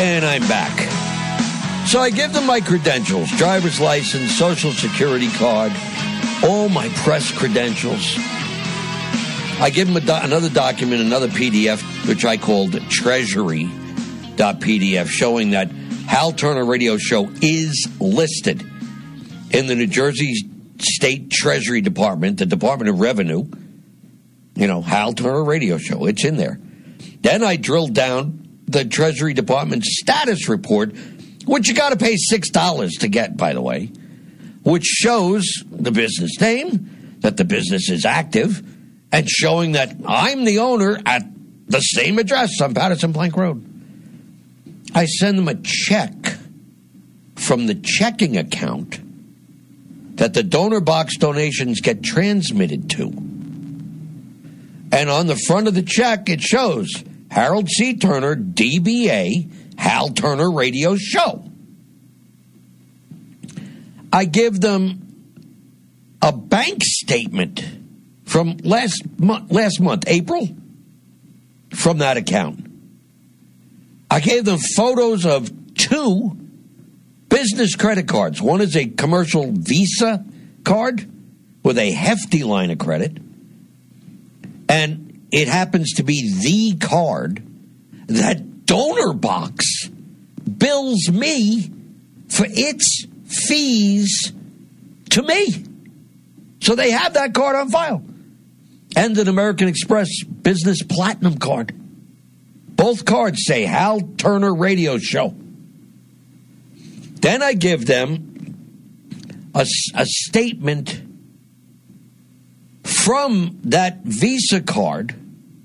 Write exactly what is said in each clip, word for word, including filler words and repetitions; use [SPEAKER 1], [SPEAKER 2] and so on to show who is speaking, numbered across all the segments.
[SPEAKER 1] And I'm back. So I give them my credentials, driver's license, social security card, all my press credentials. I give them a do- another document, another P D F, which I called treasury dot P D F, showing that Hal Turner Radio Show is listed in the New Jersey State Treasury Department, the Department of Revenue. You know, Hal Turner Radio Show. It's in there. Then I drilled down the Treasury Department status report, which you got to pay six dollars to get, by the way, which shows the business name, that the business is active, and showing that I'm the owner at the same address on Patterson Plank Road. I send them a check from the checking account that the donor box donations get transmitted to. And on the front of the check, it shows Harold C. Turner, D B A, Hal Turner Radio Show. I give them a bank statement from last month, last month, April, from that account. I gave them photos of two business credit cards. One is a commercial Visa card with a hefty line of credit. And it happens to be the card that Donor Box bills me for its fees to me. So they have that card on file. And an American Express Business Platinum card. Both cards say Hal Turner Radio Show. Then I give them a, a statement from that Visa card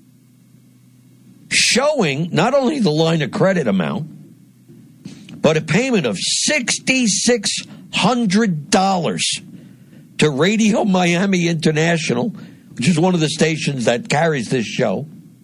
[SPEAKER 1] showing not only the line of credit amount, but a payment of six thousand six hundred dollars to Radio Miami International, which is one of the stations that carries this show,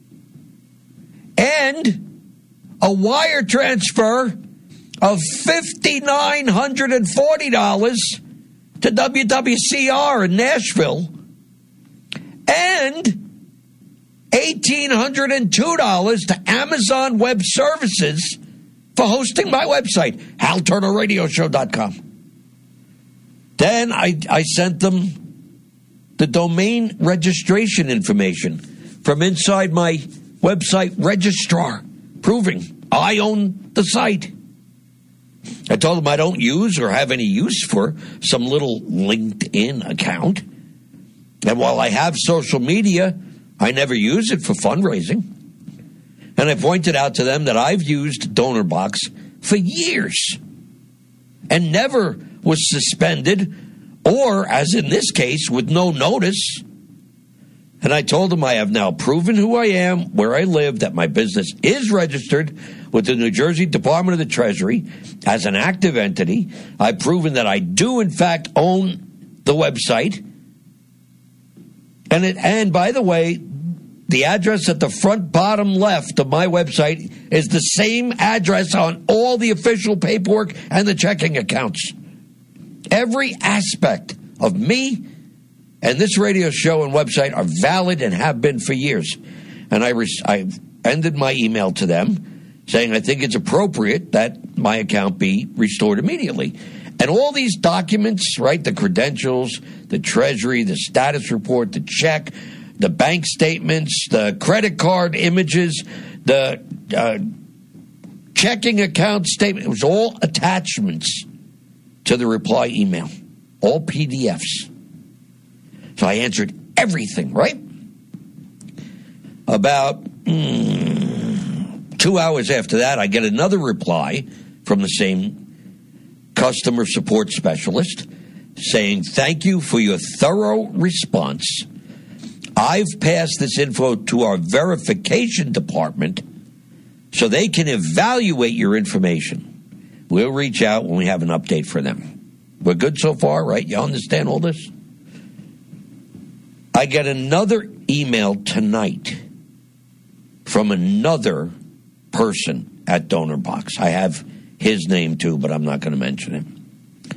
[SPEAKER 1] and a wire transfer of five thousand nine hundred forty dollars to W W C R in Nashville, and one thousand eight hundred two dollars to Amazon Web Services for hosting my website, Hal Turner Radio Show dot com. Then I, I sent them the domain registration information from inside my website registrar, proving I own the site. I told them I don't use or have any use for some little LinkedIn account. And while I have social media, I never use it for fundraising. And I pointed out to them that I've used Donor Box for years and never was suspended, or, as in this case, with no notice. And I told them I have now proven who I am, where I live, that my business is registered with the New Jersey Department of the Treasury as an active entity. I've proven that I do, in fact, own the website. And it, and by the way, the address at the front bottom left of my website is the same address on all the official paperwork and the checking accounts. Every aspect of me and this radio show and website are valid and have been for years. And I, re- I ended my email to them saying I think it's appropriate that my account be restored immediately. And all these documents, right, the credentials, the treasury, the status report, the check, the bank statements, the credit card images, the uh, checking account statement, it was all attachments to the reply email, all P D Fs. So I answered everything, right? About mm, two hours after that, I get another reply from the same customer support specialist saying, thank you for your thorough response. I've passed this info to our verification department so they can evaluate your information. We'll reach out when we have an update for them. We're good so far, right? You understand all this? I get another email tonight from another person at Donor Box. I have his name too, but I'm not going to mention him.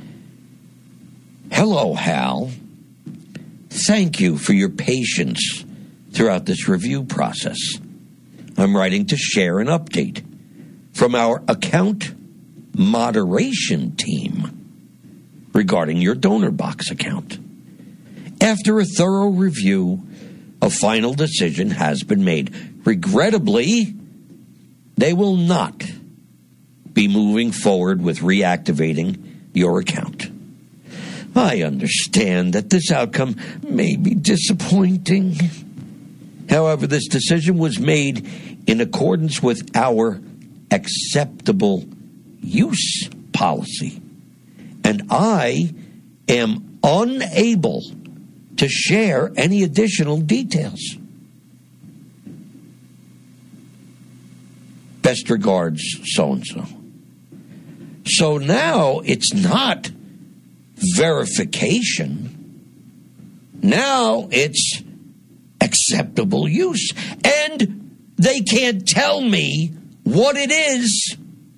[SPEAKER 1] Hello, Hal. Thank you for your patience throughout this review process. I'm writing to share an update from our account moderation team regarding your donor box account. After a thorough review, a final decision has been made. Regrettably, they will not be moving forward with reactivating your account. I understand that this outcome may be disappointing. However, this decision was made in accordance with our acceptable use policy, and I am unable to share any additional details. Best regards, so-and-so. So now it's not verification. Now it's acceptable use. And they can't tell me what it is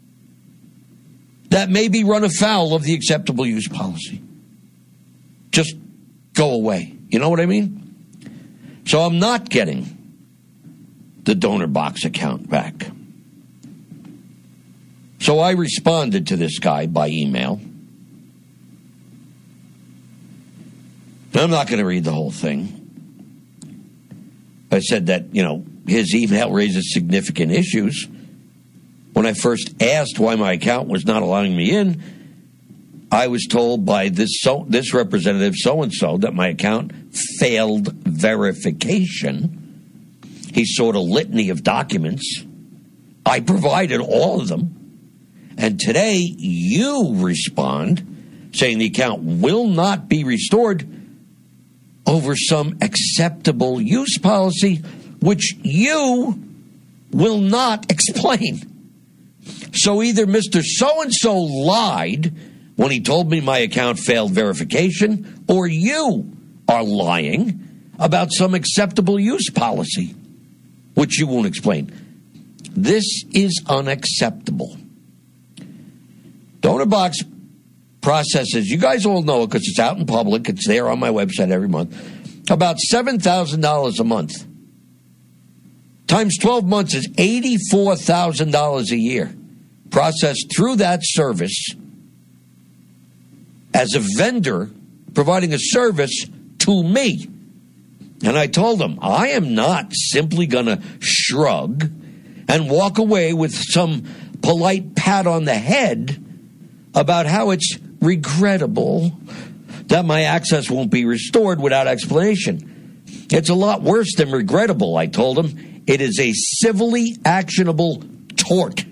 [SPEAKER 1] that may be run afoul of the acceptable use policy. Just go away. You know what I mean? So I'm not getting the donor box account back. So I responded to this guy by email. I'm not going to read the whole thing. I said that, you know, his email raises significant issues. When I first asked why my account was not allowing me in, I was told by this so, this representative so-and-so that my account failed verification. He sought a litany of documents. I provided all of them. And today you respond saying the account will not be restored over some acceptable use policy, which you will not explain. So either Mister So-and-so lied when he told me my account failed verification, or you are lying about some acceptable use policy, which you won't explain. This is unacceptable. Donor Box processes, you guys all know it because it's out in public, it's there on my website every month, about seven thousand dollars a month. Times twelve months is eighty-four thousand dollars a year, processed through that service as a vendor providing a service to me. And I told them, I am not simply going to shrug and walk away with some polite pat on the head about how it's regrettable that my access won't be restored without explanation. It's a lot worse than regrettable, I told him. It is a civilly actionable tort.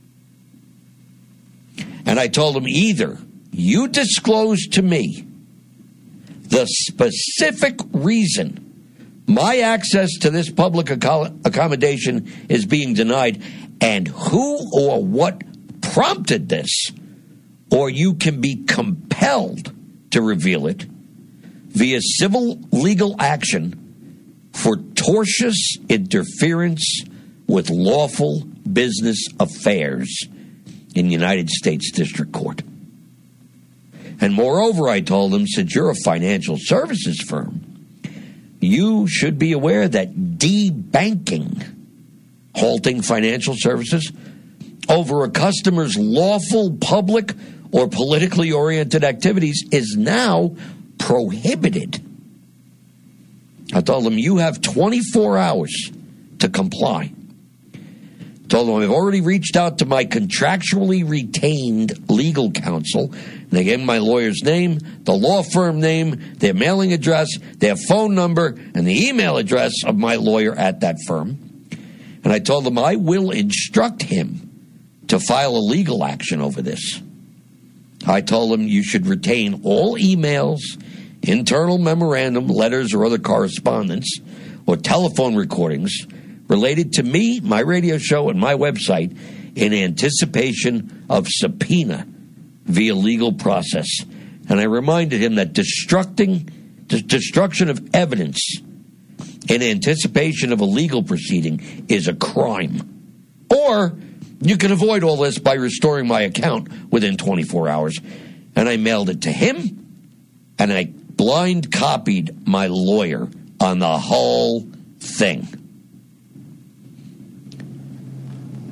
[SPEAKER 1] And I told him, either you disclose to me the specific reason my access to this public accommodation is being denied and who or what prompted this, or you can be compelled to reveal it via civil legal action for tortious interference with lawful business affairs in United States District Court. And moreover, I told him, since you're a financial services firm, you should be aware that debanking, halting financial services over a customer's lawful public or politically oriented activities is now prohibited. I told them, you have twenty-four hours to comply. Told them I've already reached out to my contractually retained legal counsel. And they gave me my lawyer's name, the law firm name, their mailing address, their phone number, and the email address of my lawyer at that firm. And I told them I will instruct him to file a legal action over this. I told him you should retain all emails, internal memorandum, letters, or other correspondence, or telephone recordings related to me, my radio show, and my website in anticipation of subpoena via legal process. And I reminded him that destructing, the destruction of evidence in anticipation of a legal proceeding is a crime. Or you can avoid all this by restoring my account within twenty-four hours. And I mailed it to him, and I blind copied my lawyer on the whole thing.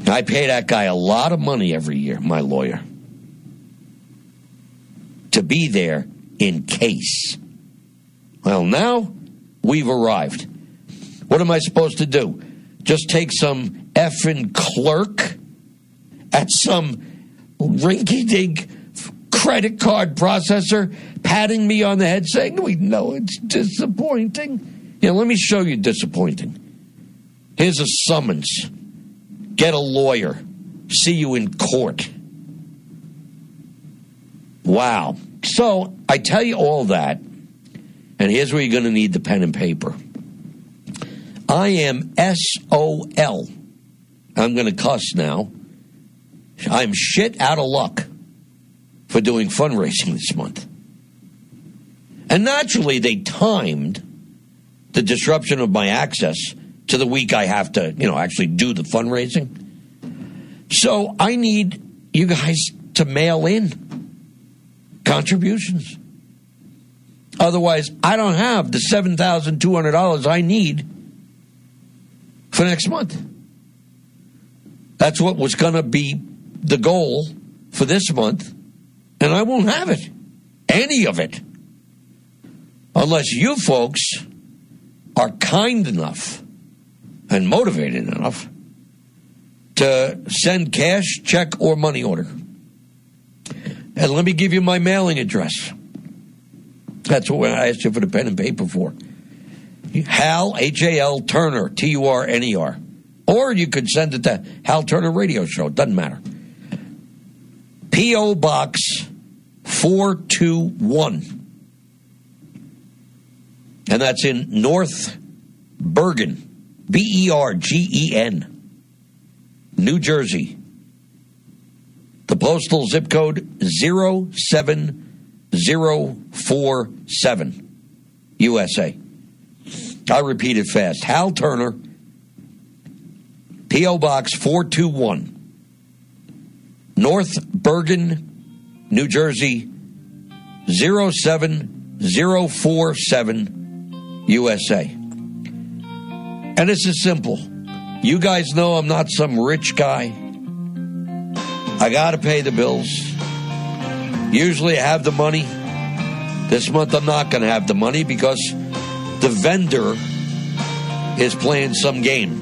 [SPEAKER 1] I pay that guy a lot of money every year, my lawyer, to be there in case. Well, now we've arrived. What am I supposed to do? Just take some effing clerk at some rinky-dink credit card processor patting me on the head saying, we know it's disappointing. Yeah, let me show you disappointing. Here's a summons. Get a lawyer. See you in court. Wow. So I tell you all that, and here's where you're going to need the pen and paper. I am S O L. I'm going to cuss now. I'm shit out of luck for doing fundraising this month. And naturally, they timed the disruption of my access to the week I have to, you know, actually do the fundraising. So I need you guys to mail in contributions. Otherwise, I don't have the seven thousand two hundred dollars I need for next month. That's what was going to be the goal for this month, and I won't have it. Any of it. Unless you folks are kind enough and motivated enough to send cash, check, or money order. And let me give you my mailing address. That's what I asked you for the pen and paper for. Hal, H A L, Turner, T U R N E R. Or you could send it to Hal Turner Radio Show. Doesn't matter. P O. Box four two one. And that's in North Bergen. B E R G E N. New Jersey. The postal zip code zero seven zero four seven. U S A. I'll repeat it fast. Hal Turner, P O. Box four two one. North Bergen, New Jersey, zero seven zero four seven, U S A. And this is simple. You guys know I'm not some rich guy. I got to pay the bills. Usually I have the money. This month I'm not going to have the money because the vendor is playing some game.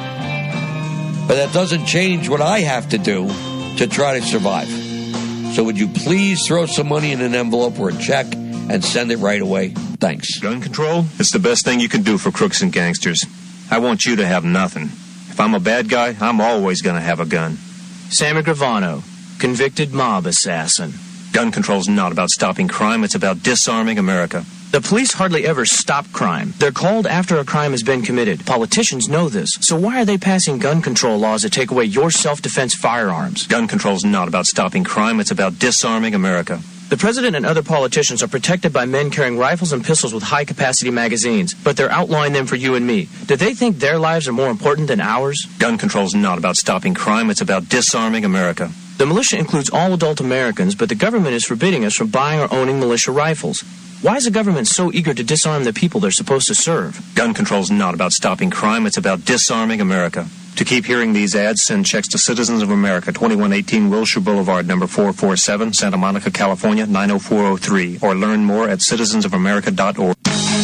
[SPEAKER 1] But that doesn't change what I have to do to try to survive. So would you please throw some money in an envelope or a check and send it right away? Thanks.
[SPEAKER 2] Gun control? It's the best thing you can do for crooks and gangsters. I want you to have nothing. If I'm a bad guy, I'm always going to have a gun.
[SPEAKER 3] Sammy Gravano, convicted mob assassin.
[SPEAKER 2] Gun control's not about stopping crime, it's about disarming America.
[SPEAKER 3] The police hardly ever stop crime. They're called after a crime has been committed. Politicians know this. So why are they passing gun control laws that take away your self-defense firearms?
[SPEAKER 2] Gun control's not about stopping crime, it's about disarming America.
[SPEAKER 3] The president and other politicians are protected by men carrying rifles and pistols with high-capacity magazines, but they're outlawing them for you and me. Do they think their lives are more important than ours?
[SPEAKER 2] Gun control's not about stopping crime, it's about disarming America.
[SPEAKER 3] The militia includes all adult Americans, but the government is forbidding us from buying or owning militia rifles. Why is the government so eager to disarm the people they're supposed to serve?
[SPEAKER 2] Gun control's not about stopping crime, it's about disarming America. To keep hearing these ads, send checks to Citizens of America, twenty-one eighteen Wilshire Boulevard, number four four seven, Santa Monica, California, nine oh four oh three, or learn more at citizens of america dot org.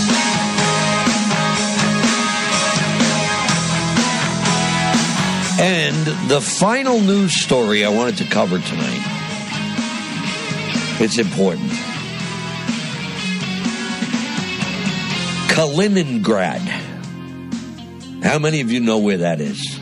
[SPEAKER 1] And the final news story I wanted to cover tonight, it's important. Kaliningrad. How many of you know where that is?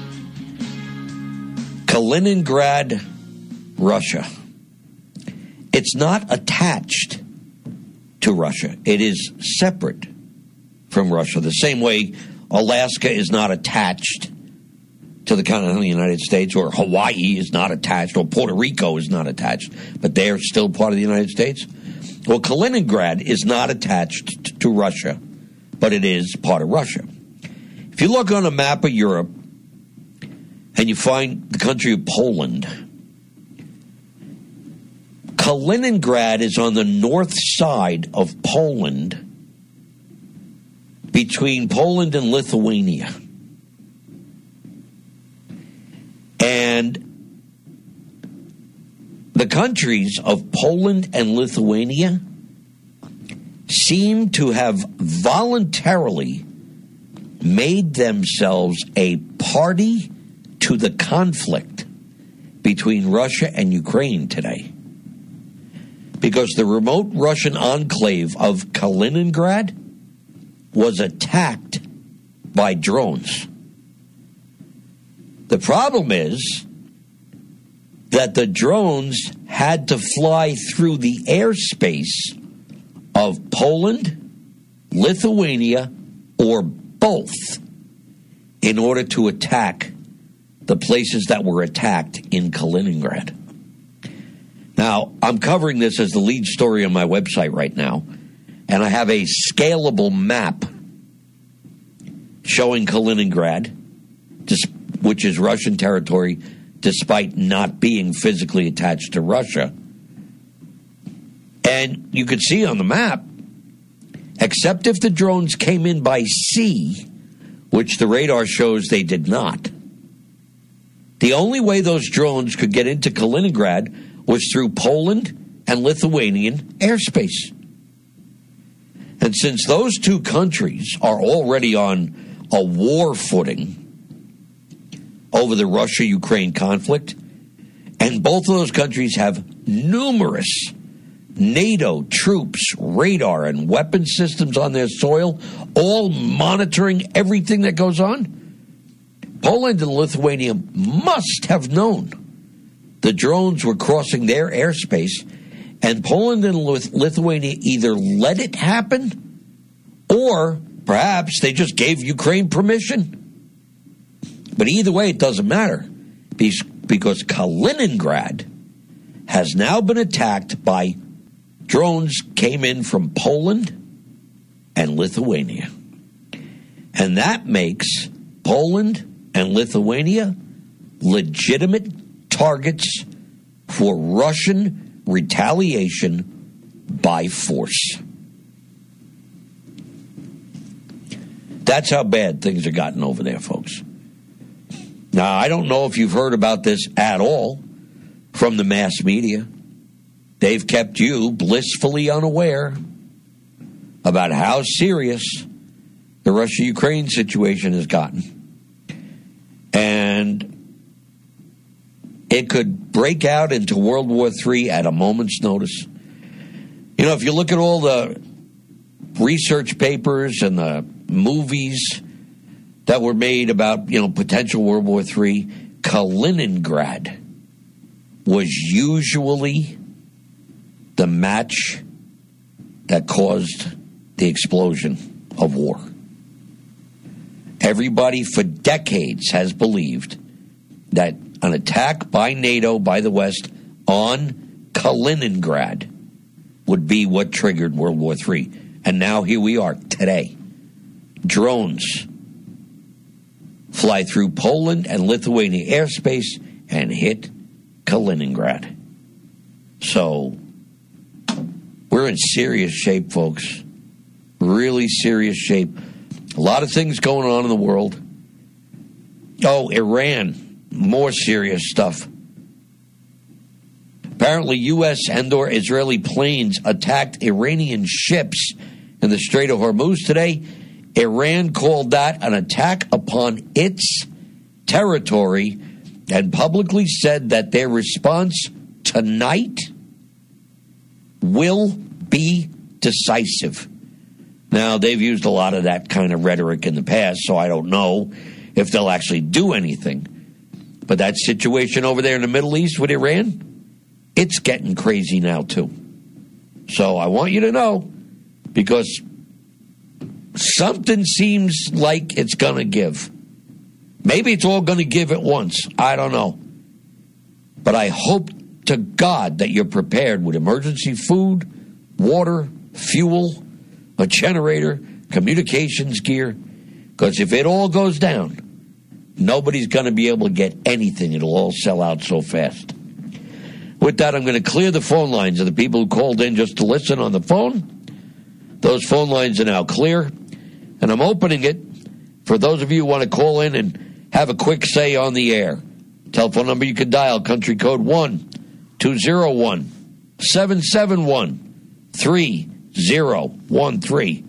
[SPEAKER 1] Kaliningrad, Russia. It's not attached to Russia. It is separate from Russia. The same way Alaska is not attached to the continental United States, or Hawaii is not attached, or Puerto Rico is not attached, but they are still part of the United States. Well, Kaliningrad is not attached to Russia, but it is part of Russia. If you look on a map of Europe and you find the country of Poland, Kaliningrad is on the north side of Poland, between Poland and Lithuania. And the countries of Poland and Lithuania seem to have voluntarily made themselves a party to the conflict between Russia and Ukraine today. Because the remote Russian enclave of Kaliningrad was attacked by drones. The problem is that the drones had to fly through the airspace of Poland, Lithuania, or both in order to attack the places that were attacked in Kaliningrad. Now, I'm covering this as the lead story on my website right now, and I have a scalable map showing Kaliningrad, which is Russian territory, despite not being physically attached to Russia. And you could see on the map, except if the drones came in by sea, which the radar shows they did not, the only way those drones could get into Kaliningrad was through Poland and Lithuanian airspace. And since those two countries are already on a war footing over the Russia-Ukraine conflict, and both of those countries have numerous NATO troops, radar, and weapon systems on their soil, all monitoring everything that goes on, Poland and Lithuania must have known the drones were crossing their airspace, and Poland and Lithuania either let it happen or perhaps they just gave Ukraine permission. But either way, it doesn't matter because Kaliningrad has now been attacked by drones came in from Poland and Lithuania. And that makes Poland and Lithuania legitimate targets for Russian retaliation by force. That's how bad things have gotten over there, folks. Now, I don't know if you've heard about this at all from the mass media. They've kept you blissfully unaware about how serious the Russia-Ukraine situation has gotten. And it could break out into World War Three at a moment's notice. You know, if you look at all the research papers and the movies that were made about, you know, potential World War Three, Kaliningrad was usually the match that caused the explosion of war. Everybody for decades has believed that an attack by NATO, by the West, on Kaliningrad would be what triggered World War Three. And now here we are today. Drones fly through Poland and Lithuania airspace and hit Kaliningrad. So we're in serious shape, folks. Really serious shape. A lot of things going on in the world. Oh, Iran, more serious stuff. Apparently, U S and or Israeli planes attacked Iranian ships in the Strait of Hormuz today. Iran called that an attack upon its territory and publicly said that their response tonight will be decisive. Now, they've used a lot of that kind of rhetoric in the past, so I don't know if they'll actually do anything. But that situation over there in the Middle East with Iran, it's getting crazy now, too. So I want you to know, because something seems like it's going to give. Maybe it's all going to give at once. I don't know. But I hope to God that you're prepared with emergency food, water, fuel, a generator, communications gear. Because if it all goes down, nobody's going to be able to get anything. It'll all sell out so fast. With that, I'm going to clear the phone lines of the people who called in just to listen on the phone. Those phone lines are now clear. And I'm opening it for those of you who want to call in and have a quick say on the air. Telephone number you can dial, country code one two zero one, seven seven one, three zero one three.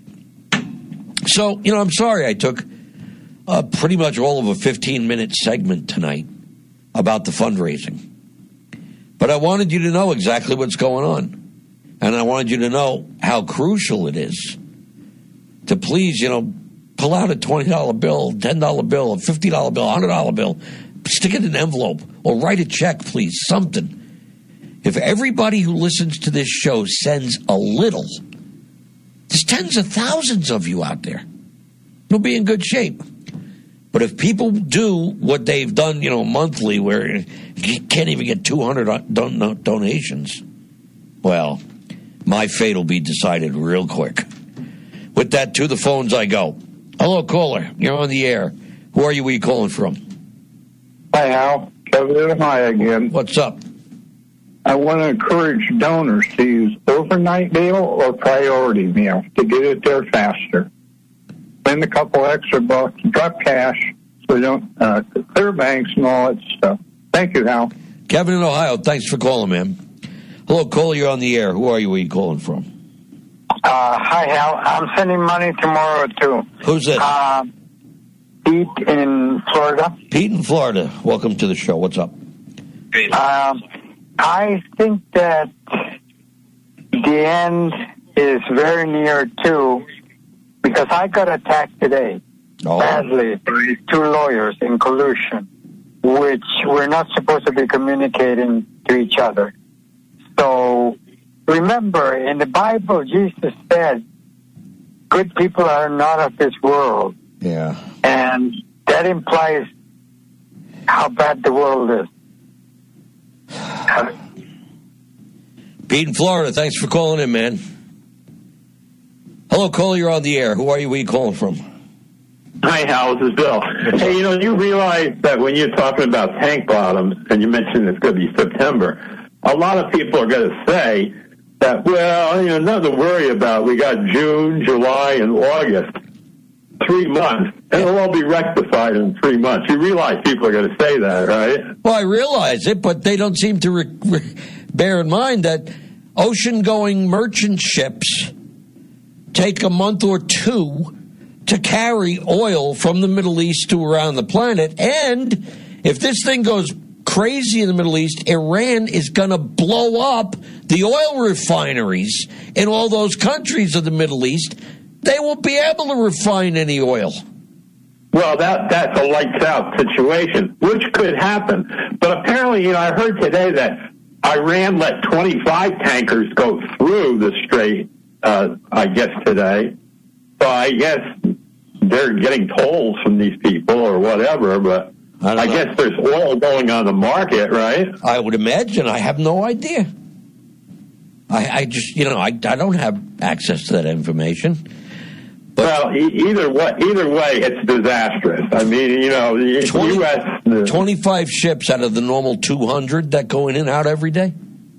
[SPEAKER 1] So, you know, I'm sorry I took uh, pretty much all of a fifteen-minute segment tonight about the fundraising. But I wanted you to know exactly what's going on. And I wanted you to know how crucial it is to please, you know, pull out a twenty dollar bill, ten dollar bill, a fifty dollar bill, a one hundred dollar bill, stick it in an envelope, or write a check, please, something. If everybody who listens to this show sends a little, there's tens of thousands of you out there. You'll be in good shape. But if people do what they've done, you know, monthly, where you can't even get two hundred don- donations, well, my fate will be decided real quick. With that, to the phones I go. Hello, caller. You're on the air. Who are you? Where are you calling from?
[SPEAKER 4] Hi, Al. Kevin, hi again.
[SPEAKER 1] What's up?
[SPEAKER 4] I want to encourage donors to use overnight mail or priority mail to get it there faster. Spend a couple extra bucks, drop cash, so you don't uh, clear banks and all that stuff. Thank you, Al.
[SPEAKER 1] Kevin in Ohio, thanks for calling, man. Hello, caller, you're on the air. Who are you? Where are you calling from?
[SPEAKER 5] Uh, hi, Al. I'm sending money tomorrow, too.
[SPEAKER 1] Who's this?
[SPEAKER 5] Uh, Pete in Florida.
[SPEAKER 1] Pete in Florida. Welcome to the show. What's up?
[SPEAKER 5] Um, I think that the end is very near, too, because I got attacked today,
[SPEAKER 1] Oh.
[SPEAKER 5] badly, by two lawyers in collusion, which we're not supposed to be communicating to each other. So remember, in the Bible, Jesus said, good people are not of this world.
[SPEAKER 1] Yeah.
[SPEAKER 5] And that implies how bad the world is.
[SPEAKER 1] Pete in Florida, thanks for calling in, man. Hello, caller, you're on the air. Who are you? Where are you calling from?
[SPEAKER 6] Hi, Hal. This is Bill. Hey, you know, you realize that when you're talking about tank bottoms, and you mentioned it's going to be September, a lot of people are going to say that, well, you know, nothing to worry about. We got June, July, and August. Three months. And it'll all be rectified in three months. You realize people are going to say that, right?
[SPEAKER 1] Well, I realize it, but they don't seem to re- re- bear in mind that ocean-going merchant ships take a month or two to carry oil from the Middle East to around the planet. And if this thing goes crazy in the Middle East, Iran is going to blow up the oil refineries in all those countries of the Middle East. They won't be able to refine any oil.
[SPEAKER 6] Well, that that's a lights out situation, which could happen. But apparently, you know, I heard today that Iran let twenty-five tankers go through the strait, uh, I guess, today. So I guess they're getting tolls from these people or whatever, but
[SPEAKER 1] I,
[SPEAKER 6] I guess there's oil going on the market, right?
[SPEAKER 1] I would imagine. I have no idea. I, I just, you know, I, I don't have access to that information. But
[SPEAKER 6] well, e- either way, either way, it's disastrous. I mean, you know, the
[SPEAKER 1] twenty,
[SPEAKER 6] U S The,
[SPEAKER 1] twenty-five ships out of the normal two hundred that go in and out every day?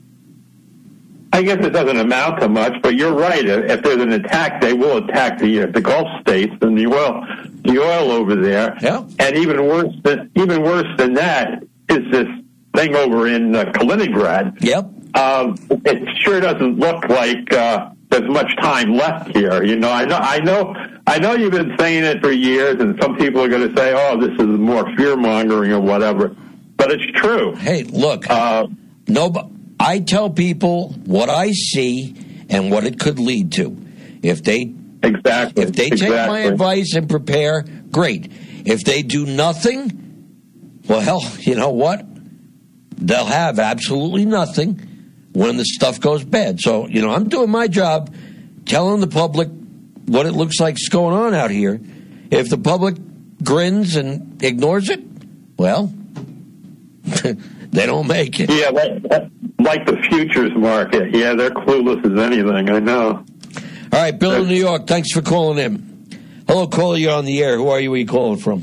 [SPEAKER 6] I guess it doesn't amount to much, but you're right. If there's an attack, they will attack the uh, the Gulf states and the oil, the oil over there.
[SPEAKER 1] Yeah.
[SPEAKER 6] And even worse than even worse than that is this thing over in uh, Kaliningrad.
[SPEAKER 1] Yep.
[SPEAKER 6] Um, it sure doesn't look like uh, there's much time left here. You know, I know, I know, I know. You've been saying it for years, and some people are going to say, "Oh, this is more fear mongering or whatever," but it's true.
[SPEAKER 1] Hey, look.
[SPEAKER 6] Uh,
[SPEAKER 1] no. I tell people what I see and what it could lead to. If they
[SPEAKER 6] exactly,
[SPEAKER 1] if they
[SPEAKER 6] exactly.
[SPEAKER 1] take my advice and prepare, great. If they do nothing, well, you know what? They'll have absolutely nothing when the stuff goes bad. So, you know, I'm doing my job telling the public what it looks like is going on out here. If the public grins and ignores it, well, they don't make it.
[SPEAKER 6] Yeah, like, like the futures market. Yeah, they're clueless as anything. I know.
[SPEAKER 1] All right, Bill in New York, thanks for calling in. Hello, caller, you're on the air. Who are you? Where are you calling from?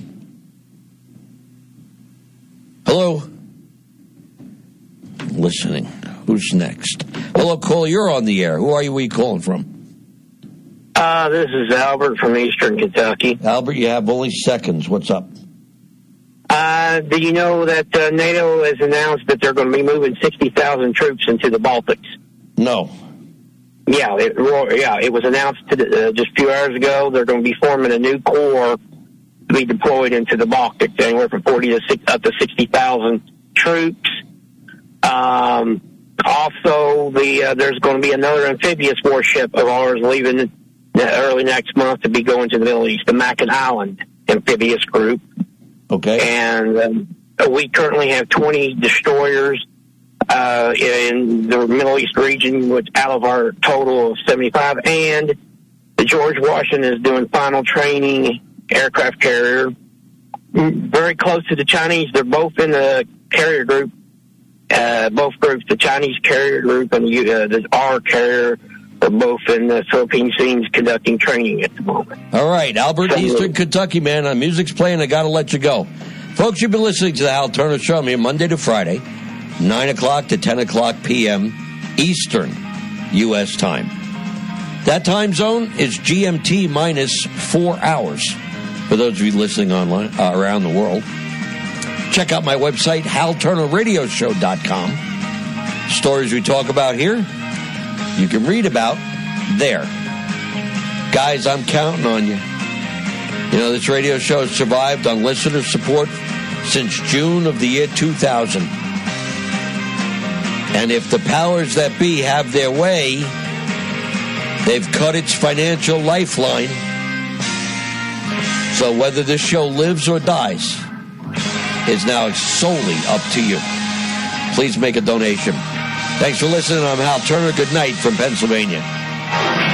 [SPEAKER 1] Hello? Listening. Who's next? Hello, caller, you're on the air. Who are you? Where are you calling from?
[SPEAKER 7] Uh, this is Albert from Eastern Kentucky.
[SPEAKER 1] Albert, you have only seconds. What's up?
[SPEAKER 7] Uh, uh, do you know that uh, NATO has announced that they're going to be moving sixty thousand troops into the Baltics?
[SPEAKER 1] No.
[SPEAKER 7] Yeah, it, yeah, it was announced to, uh, just a few hours ago. They're going to be forming a new corps to be deployed into the Baltics, anywhere from forty to six, up to sixty thousand troops. Um, also, the uh, there's going to be another amphibious warship of ours leaving early next month to be going to the Middle East, the Mackinac Island amphibious group.
[SPEAKER 1] Okay.
[SPEAKER 7] And um, we currently have twenty destroyers uh, in the Middle East region, which out of our total of seventy-five. And the George Washington is doing final training aircraft carrier, very close to the Chinese. They're both in the carrier group, uh, both groups, the Chinese carrier group and the, uh, the R carrier, are both in the Philippine scenes conducting training at the moment.
[SPEAKER 1] All right, Albert, so, Eastern Kentucky, man. Uh, music's playing. I got to let you go. Folks, you've been listening to the Hal Turner Show. I'm here Monday to Friday, nine o'clock to ten o'clock p.m. Eastern U S time. That time zone is G M T minus four hours. For those of you listening online uh, around the world, check out my website, hal turner radio show dot com. Stories we talk about here, you can read about there. Guys, I'm counting on you. You know, this radio show has survived on listener support since June of the year two thousand. And if the powers that be have their way, they've cut its financial lifeline. So whether this show lives or dies is now solely up to you. Please make a donation. Thanks for listening. I'm Hal Turner. Good night from Pennsylvania.